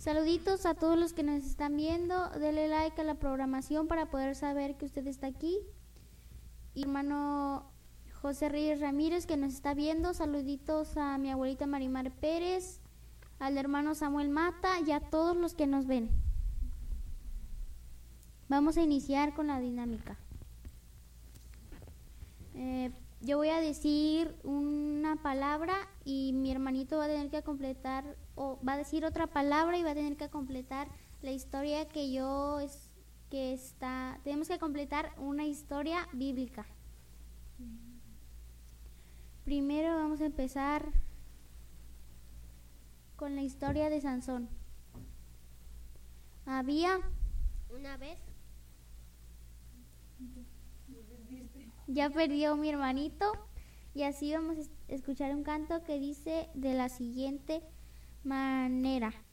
Saluditos a todos los que nos están viendo. Denle like a la programación para poder saber que usted está aquí. Y hermano José Reyes Ramírez que nos está viendo. Saluditos a mi abuelita Marimar Pérez, al hermano Samuel Mata y a todos los que nos ven. Vamos a iniciar con la dinámica. Yo voy a decir una palabra y mi hermanito va a tener que completar, o va a decir otra palabra y va a tener que completar la historia tenemos que completar una historia bíblica. Primero vamos a empezar con la historia de Sansón. Había una vez. Ya perdió mi hermanito. Y así vamos a escuchar un canto que dice de la siguiente manera.